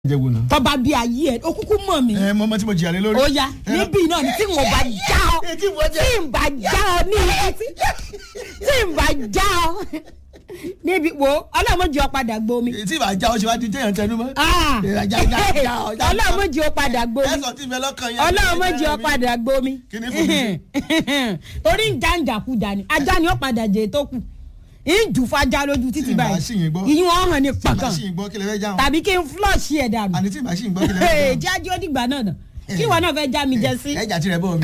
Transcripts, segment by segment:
tọ́ba bí ayé ẹ̀ ó kúkú mọ̀ mí. ẹ mọ tí mo jìyà lé lórí. ó yá níbí náà ni tí n ò bá já ọ tí n bá já ọ ní tí n bá já ọ níbi wo ọlọ́mọdé ọ padà gbomi. tí ìbá já ọ ṣe wá di téèyàn tẹnu mọ́. ọlọ́mọdé ọ padà gbomi. ẹ sọ tí ìfẹ́ lọ́kàn yẹn. ọlọ́mọdé ọ padà gbomi. kí ni fún mi. torí ń já ń jàkújà ni ajá ni ó padà jẹ tó kù ìjù fàjà lójú títí báyìí ìyún ọ̀hún ni pàkàn tàbí kí n flush ẹ̀ dànù. àní tí ìbá ṣì ń gbọ́ kí lè fẹ́ jẹun. jájú ó dìgbà náà nà kí ìwọ náà fẹ́ já mi jẹ sí. ẹ jà tirẹ̀ bọ̀ mi.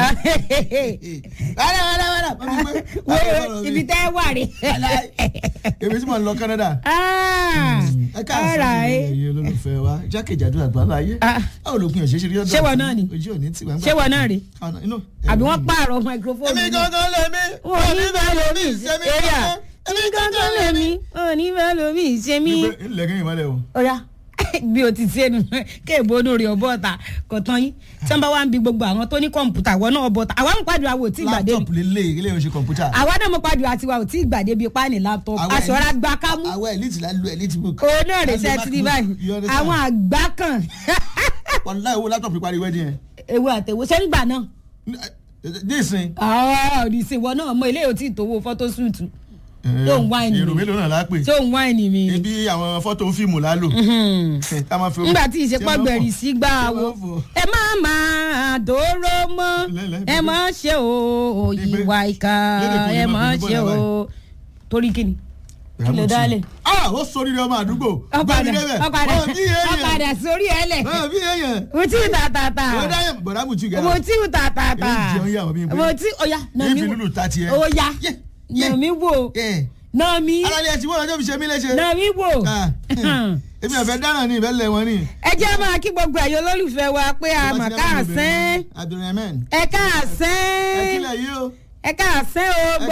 wo ibi tẹ́ ẹ wà rè. èmi tí mo ń lọ Canada. ẹ káàsán ẹ̀yin olólùfẹ́ wa jákèjádò àgbáńlá ayé. báwo ló pin òṣèṣe rí ọdọ. ṣé wọn náà ni ṣé wọn náà rí àbí wọn pààrọ̀ microphone. èmi gangan lèmi oníbẹ̀ lómi ìsẹ́mi èmi gangan lèmi oníbẹ̀ lómi ìsẹ́mi. ńlẹ̀kẹ́ ìmọ̀lẹ̀ o. ọ̀ya bí o ti sẹ́nu kéèbó lórí ọ̀bọ̀ta kò tán yín tí wọ́n bá wá ń bi gbogbo àwọn tó ní kọ̀ǹpútà àwọn náà ọ̀bọ̀ta àwa ń pàdé àwọn ò tí ì gbàdé laptop lè ilé ìwé ṣe kọ̀ǹpútà. àwa náà mo pàdé àtiwá ò tí ì gbàdé bíi páàní laptop aṣọra gba kámú. àwọn elite la lu elite book. o náà rè sẹ́ ti di báyìí àwọn àgbà kan. wàlúùdá ìwé laptop fi parí wedding yẹn. ewu àtẹ̀wò sẹ́nígbà náà. dísìn. ọ̀dìsìn wọn náà mọ ilé yóò tí ì tówó fọ́tósúùtù tó ń wáìnì mi èrò mélòó náà lápè tó ń wáìnì mi. ibi àwọn fọ́tò fíìmù lálò. nígbà tí ìṣepọ̀ gbẹ̀rì sí gbà wo ẹ má máa dòró mọ́ ẹ má ṣe o ìwà ìkà ẹ má ṣe o torí kíni kí ló dálé. ó sórí ọmọ àdúgbò ọ̀padà sórí ẹ lẹ̀ mutí tàtàtà mutí tàtàtà mutí ọ̀ya ọ̀ya nàmí wò nàmí alálẹ̀ ẹ̀sìn wọ́n ọjọ́ fi ṣe mí léṣe nàmí wò. èmi ọ̀fẹ́ dáràn ní ìbẹ́lẹ̀ wọn ni. ẹ jẹ́ máa kí gbogbo ẹ̀yọ́ olólùfẹ́ wa pé a mà káàsán ẹ káàsán ẹ káàsán o.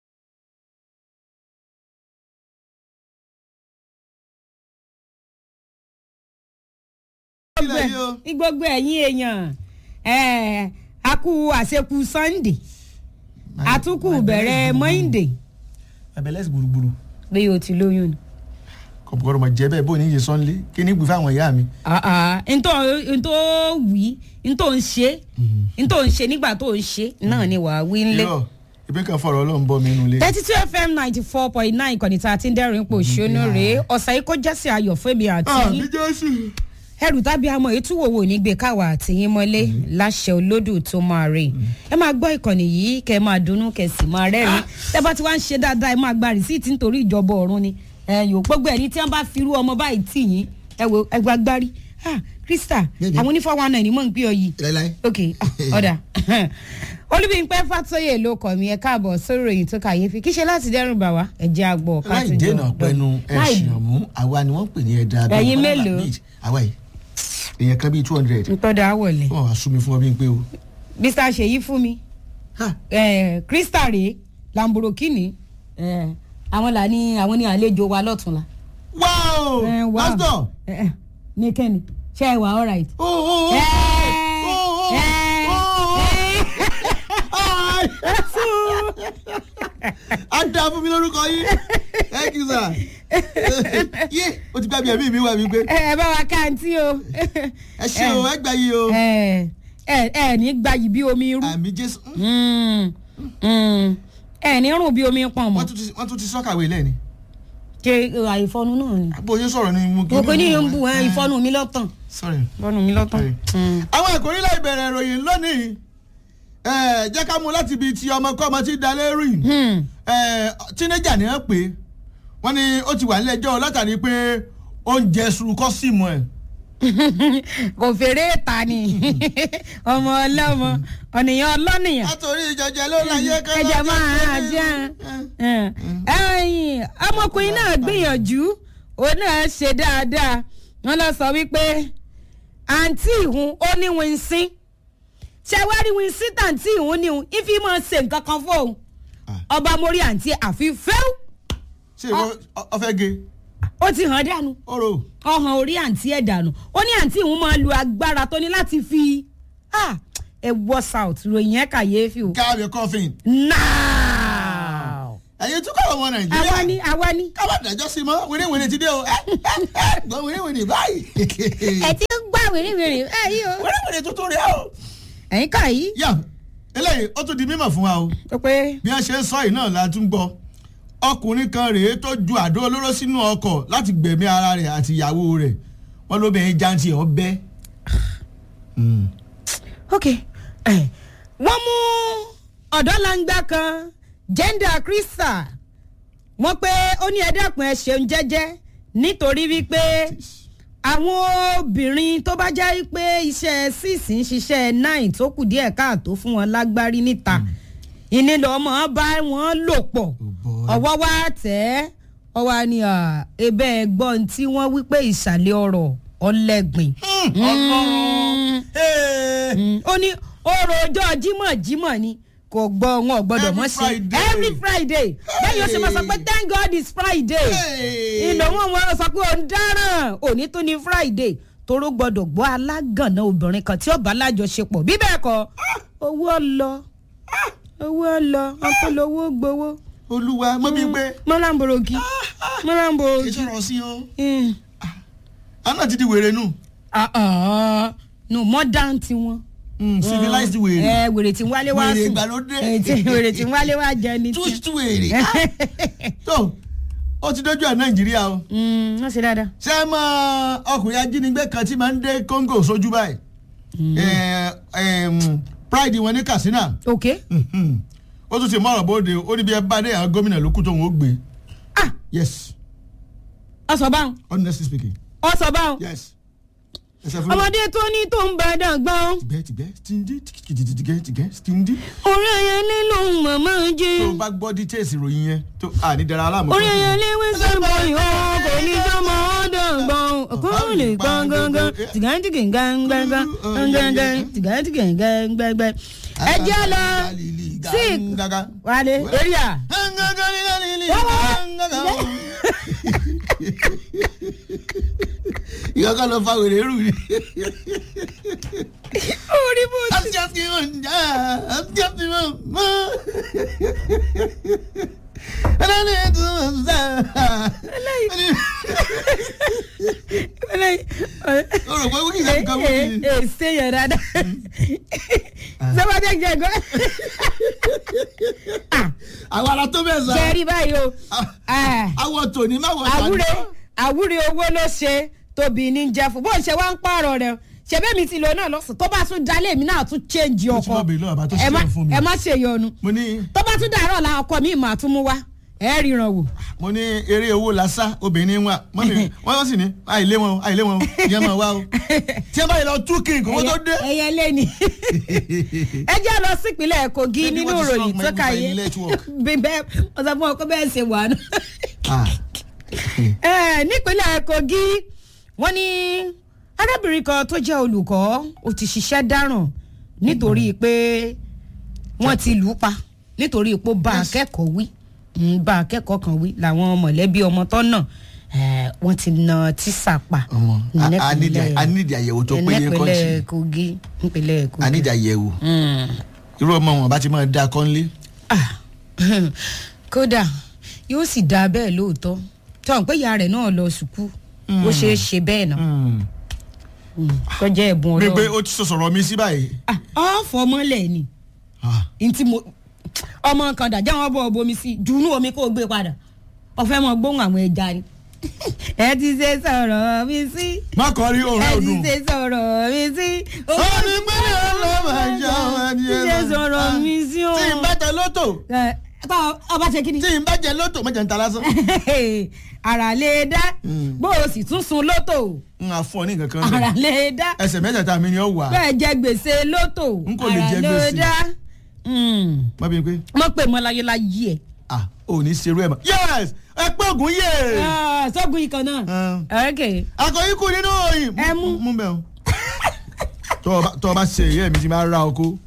gbogbo ẹ̀yin èèyàn a kú àṣekú Sunday àtúkù bẹ̀rẹ̀ Monday. abẹ́lẹ́sì gbùrùgbùrù. bí o ti lóyún ni. kọ̀pọ̀kọ̀rọ̀ mọ̀ jẹ́ bẹ́ẹ̀ bó ní yé sọ́nlé kí ní gbé fáwọn ìyá mi. ntọ́ wí ntọ́ ń ṣe nígbà tó ń ṣe náà ni wàá wí ńlẹ̀. irọ́ ibi kan fọ̀rọ̀ Ọlọ́run bọ́ mi nínú ilé. 32 FM 94.9 ìkànnì tá a ti ń dẹ́rìn pò ṣónú rèé ọ̀sẹ̀ ikọ́ jẹ́sí ayọ̀ fẹ́mi àti àbí Jésù. ẹrù tàbí amọ̀ ètúwòwò nígbè káwa àtìyín mọ́lé láṣẹ olódù tó máa rè ẹ máa gbọ́ ìkànnì yìí kẹ́ ẹ máa dunnú kẹ́ ẹ sì máa rẹ́rìn tẹ́ bá ti wá ń ṣe dáadáa ẹ máa gba rìsíìtì nítorí ìjọba ọ̀run ni ẹ̀yìn gbogbo ẹni tí wọ́n bá fi irú ọmọ báyìí tì yín ẹ wo ẹgbẹ́ agbárí Krista àwọn onífọwọ́ náà ni mò ń gbé ọ yìí ok ọ̀dà Olúbímpé Fátóyè ló kọ̀ mí ẹ káàbọ̀ sórí ìròyìn tó kàyéfì kí ṣe láti dẹ́rùn bà wá ẹ jẹ́ àgbọ̀ láì dènà pẹnu ẹ̀sìn ọ̀mú àwa ni wọ́n pè ní ẹ̀dá ẹ̀yin mélòó àwa yìí èèyàn kan bíi 200. ntọ́da wọlé. wọ́n wá sún mi fún ọ bí n pé o. Mr. Ṣèyí fún mi. Krista rèé Lamborghini àwọn là ní àwọn ní àlejò wa lọ́túnla. wow pastor. ní kẹ́ni ṣe é wà all right. a dá fún mi lórúkọ yìí ẹ kì í sà yé o ti gbàgbé ẹ̀mí mi wà mí pé. ẹ bá wa káàntì o. ẹ ṣe o ẹ gbà yìí o. ẹ ní gbà yìí bí omi irú. àmì Jésù. ẹ ní rùn bí omi pọ̀n mọ́. wọ́n tún ti sọ́kàwé lẹ́ni. ṣe àìfọnu náà ni. bóyá sọ̀rọ̀ ni mo kí. mo pe ní yombu ìfọnu mi lọ́tàn. sorry. ìfọnu mi lọ́tàn. àwọn ìkórìíra ìbẹ̀rẹ̀ ìròyìn lónìí jẹ́ ká mú láti ibi tí ọmọkọ́mọ ti dalẹ̀ rìn tínéjà ni wọ́n pè é wọ́n ní ó ti wà nílẹ̀ ẹjọ́ látàrí pé oúnjẹ sùn kọ́sìmù ẹ̀. kò fèrè ta ni ọmọ ọlọ́mọ ọ̀nìyàn ọlọ́nìyàn. látòrí ìjọjẹ ló láyé kẹ́lá. ẹ̀jẹ̀ máa jẹ́ ẹ̀yìn ọmọkùnrin náà gbìyànjú òun náà ṣe dáadáa wọ́n lọ sọ wípé àǹtí ìhun ó ní winsín ṣe wá rí winsín tàǹtí ìhun ní ìhun ìfi máa ṣe nǹkan kan fóun ọba mórí àǹtí àfi fẹ́ù. ṣé ọfẹ ge. ó ti hàn dànù. ọhàn orí àǹtí ẹ̀ dànù ó ní àǹtí ìhun máa lo agbára tó ní láti fi ẹ wọ south ròyìn ẹ̀ kàyéfì o. káàbí coffin. now. ẹ̀yin èyí tún kọ́ ọmọ Nàìjíríà. àwa ni. ká má dájọ́ sí mọ́ wèrèwèrè ti dé o gbọ́ wèrèwèrè báyìí. ẹ ti ń gbà wèrèwèrè báyìí o. wèrèwèrè tuntun rẹ̀ o. ẹ̀yin kà yìí. yà eléyìí ó tún di mímọ̀ fún wa o. ó pé. bí a ṣe ń sọ yìí náà la tún gbọ́ ọkùnrin kan rèé tó ju àdó olóró sínú ọkọ̀ láti gbẹ̀mí ara rẹ̀ àti ìyàwó rẹ̀ wọ́n lóbìnrin jantì ọbẹ̀. ok wọ́n mú ọ̀dọ́langba kan gender crystal wọ́n pé ó ní ẹ̀dẹ́kun ẹ̀ ṣeun jẹ́jẹ́ nítorí wípé àwọn obìnrin tó bá jẹ́ pé iṣẹ́ 6 ń ṣiṣẹ́ 9 tó kù díẹ̀ káàtó fún wọn lágbárí níta ìnílò ọmọ bá wọn lò pọ̀ ọwọ́ wa tẹ̀ ọwọ́ ni ebe ẹ̀gbọ́n tí wọ́n wí pé ìsàlẹ̀ ọ̀rọ̀ ọlẹ́gbìn. ó ní ọ̀rọ̀ ọjọ́ jímọ̀ ni kò gbọ́ wọn gbọ́dọ̀ mọ́ sí every Friday bẹ́ẹ̀ yóò ṣe máa sọ pé thank God it's Friday ìlò wọn sọ pé òun dáràn òní tó ní Friday toró gbọ́dọ̀ gbọ́ alágànná obìnrin kan tí ó bá lájọṣepọ̀ bí bẹ́ẹ̀ kọ́ owó lọ ọpọlọwọ gbowó. olúwa mọ mi gbé. mọ́làmbòròkì. ìṣòro sí o. àná ti di wèrè nù. no modern tiwọn. civilized wèrè. wèrè tí ń wálé wá sùn. wèrè ìgbàlódé. wèrè tí ń wálé wá jẹ ní tí. tú wèrè. tó ó ti dójú à Nàìjíríà o. wọ́n ṣe dáadáa. ṣé ẹ mọ ọkùnrin ajínigbé kan tí máa ń dé Congo sójú báyìí. Pride wọn ní Katsina. ok. ó tún ti mọ ọ̀rọ̀ bóde ó ní bí ẹ bá dé àwọn gómìnà lókù tó ń ó gbé. yes. ọsọ báwọn. honestly speaking. ọsọ báwọn. yes. ọmọdé tó ní tó ń bá dàgbọ́n. tìbẹ́ tìgẹ́ tìndí. orí ẹyẹlé lòun màmá jẹ. tó o bá gbọ́ details ìròyìn yẹn tó a ní dara aláàmú. orí ẹyẹlé wíṣọ bọyì ó kò ní sọmọ ọdọgbọn kó lè gbọn gangan tìgàntìgì gangan tìgàntìgì gangan. ẹ jẹ́ lọ sí wàlé area. ìyá kan lọ fa wèrè rù ni. orí bó ti. àti àti ọ̀njà àti àti mọ̀. ẹlẹ́ni tó ń sá. o rò pé wíkì kan kan wíkì. ṣe yẹn dáadáa. sọ́wọ́dé jẹ̀gọ́. àwọn ará tó bẹ̀ sá. jẹ́rí báyìí o. àwọ̀ tòní má wọ̀ tàbí. àwúre owó ló ṣe tóbi ní jẹ fún bó ń ṣe wá ń pààrọ̀ rẹ̀ ṣebí mi ti lò náà lọ́sàn tó bá tún dalẹ̀ mi náà tún change ọkọ ẹ má ṣe yọnu tó bá tún dàrọ̀ la ọkọ mi mà tún mú wá ẹ ríran wò. mo ní eré owó lásà obìnrin wa wọ́n sì ní àìlé wọn o ìyẹn máa wá o tí ẹ bá yẹ lọ tú kí nǹkan tó dé. ẹyẹ lé ní ẹ jẹ́ lọ sípínlẹ̀ Kogi nínú ìròyìn tó kà yé bẹ́ẹ̀ ọ̀sán fún ọkọ bẹ́ẹ̀ ṣe wà nù. nípínlẹ̀ Kogi wọ́n ní arábìnrin kan tó jẹ́ olùkọ́ ó ti ṣiṣẹ́ dáràn nítorí pé wọ́n ti lù ú pa nítorí pé ó bá akẹ́kọ̀ọ́ wí bá akẹ́kọ̀ọ́ kan wí làwọn mọ̀lẹ́bí ọmọ tó náà wọ́n ti na tíṣà pa. anídìí àyẹ̀wò tó péye kọ́ sí. nípínlẹ̀ Kogi. anídìí àyẹ̀wò irú ọmọ wọn bá ti máa da kọ́ńlé. kódà yóò sì dáa bẹ́ẹ̀ lóòótọ́ tí wọ́n pé ìyá rẹ̀ náà lọ sùkúù ó ṣeé ṣe bẹ́ẹ̀ náà kọjá ẹ̀bùn Ọlọ́run. gbẹgbẹ o ti sọ̀rọ̀ mi sí báyìí. ọ̀fọ̀mọ́lẹ̀ ni ntí mo ọmọ kan dàjà wọn bọ̀ bomi sí dùnú omi kó o gbé padà ọ̀fẹ́ mọ gbóhùn àwọn ẹja ni. ẹ ti ṣe sọ̀rọ̀ mi sí. má kọrí òun ọdún. ẹ ti ṣe sọ̀rọ̀ mi sí. omi gbẹ́lẹ̀ ọlọ́mọ àjọ ẹni ẹ̀ ti ṣe sọ̀rọ̀ mi sí o. tí n bá tẹ lótò. ọba ṣe kí ni. tí n bá jẹ lótò mọ̀jẹ̀ ń ta lásán. ara lè dá bó o sì tún sun lótò. n à fún ọ ní nǹkan kan bẹ́ẹ̀. ara lè dá. ẹsẹ̀ mẹ́tẹ̀ẹ̀ta mi ni ó wà. bẹ́ẹ̀ jẹ gbèsè lótò. n kò lè jẹ gbèsè. ara lè dá. má bí n pé. mo pè mọ́ láyé láyé ẹ̀. ò ní ṣerú ẹ̀ mọ́. yes ẹ pé ògùn yé. sọ́gun ikọ̀ náà. àkọ́yí kù nínú òyìn. ẹ mú bẹ́ẹ̀ o. tọ́ ọ bá ṣe èyí ẹ̀mí ti máa ra oko.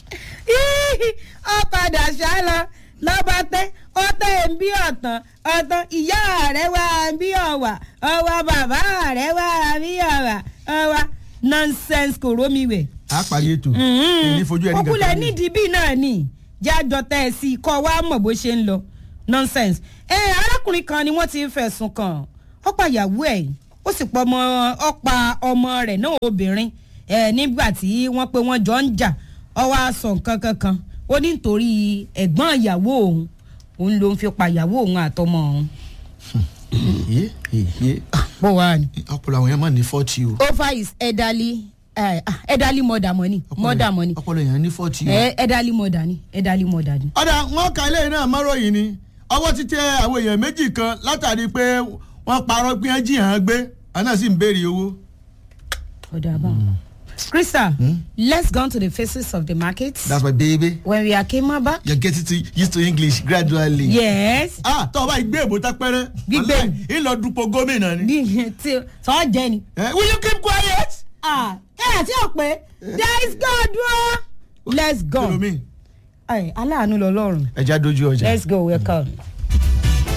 ó padà ṣá lọ lọ́ba tẹ́ ó tẹ́ ń bí ọ̀tàn ìyá rẹ̀ wá bí ọ̀wà ọwà bàbá rẹ̀ wá bí ọ̀wà ọwà nonsense kò rómi wẹ̀. a parí ètò ìní fojú ẹni kankan. òkúlẹ̀ nídìí bí náà ni jájọ tẹ́ ẹ sí kọ́ wa mọ̀ bó ṣe ń lọ nonsense. Arákùnrin kan ni wọ́n ti fẹ̀sùn kàn ó pa ìyàwó ẹ̀ ó sì pa ọmọ rẹ̀ náà obìnrin nígbà tí wọ́n pé wọ́n jọ ń jà ó wá sọ nǹkan kankan ó ní nítorí ẹ̀gbọ́n ìyàwó òun ló ń fi pa ìyàwó òun àtọmọ òun. bó wàá ní. ọpọlọ àwọn yẹn máa ní 40 o. over is elderly mother money. ọpọlọ yẹn ní 40 o. elderly mother ni. ọ̀dà wọn kà ilé náà mọ́ròyìn ni ọwọ́ ti tẹ àwọn èèyàn méjì kan látàrí pé wọ́n parọ́ pé wọ́n jiyàn gbé àná sì ń béèrè owó. ọ̀dà bá Krista, let's go on to the faces of the markets. That's my baby. When we are came back. You're getting used to English gradually. Yes. Tó o bá gbé èbó tá pẹ́rẹ́. Gbígbé. Ìlọ dupò gómìnà ni. Sọ jẹ ni. Will you keep quiet? Tí o pé there is God o. Let's go. Kí ló mi? Aláàánú lọ́lọ́run. Ẹja dojú ọjà. Let's go, welcome.